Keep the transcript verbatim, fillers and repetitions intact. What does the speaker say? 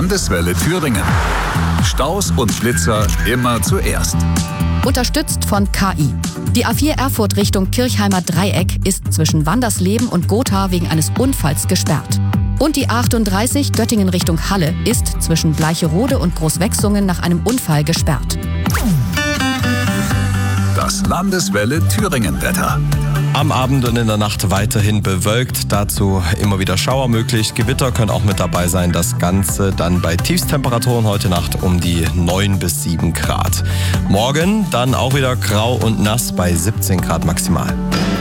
Landeswelle Thüringen. Staus und Blitzer immer zuerst. Unterstützt von K I. Die A vier Erfurt Richtung Kirchheimer Dreieck ist zwischen Wandersleben und Gotha wegen eines Unfalls gesperrt. Und die A achtunddreißig Göttingen Richtung Halle ist zwischen Bleicherode und Großwechsungen nach einem Unfall gesperrt. Das Landeswelle Thüringen-Wetter. Am Abend und in der Nacht weiterhin bewölkt, dazu immer wieder Schauer möglich. Gewitter können auch mit dabei sein. Das Ganze dann bei Tiefstemperaturen heute Nacht um die neun bis sieben Grad. Morgen dann auch wieder grau und nass bei siebzehn Grad maximal.